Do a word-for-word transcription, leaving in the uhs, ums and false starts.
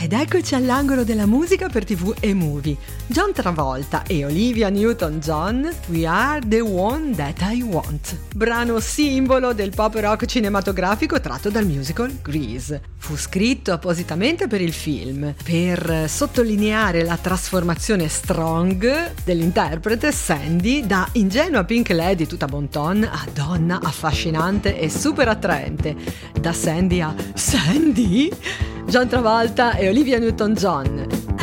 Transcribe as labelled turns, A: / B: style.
A: Ed eccoci all'angolo della musica per tivù e movie. John Travolta e Olivia Newton-John, We Are the One That I Want, brano simbolo del pop rock cinematografico tratto dal musical Grease. Fu scritto appositamente per il film, per sottolineare la trasformazione strong dell'interprete Sandy da ingenua Pink Lady tutta bon ton a donna affascinante e super attraente, da Sandy a Sandy? John Travolta e Olivia Newton-John,